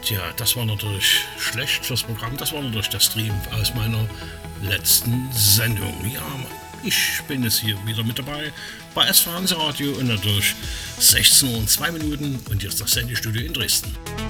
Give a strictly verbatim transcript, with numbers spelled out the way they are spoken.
Tja, das war natürlich schlecht fürs Programm. Das war natürlich der Stream aus meiner letzten Sendung. Ja, ich bin jetzt hier wieder mit dabei bei S V Hanseradio und natürlich sechzehn Uhr und zwei Minuten und hier ist das Sendestudio in Dresden.